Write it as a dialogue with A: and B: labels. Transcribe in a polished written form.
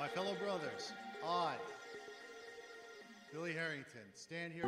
A: My fellow brothers, I, Billy Harrington, stand here.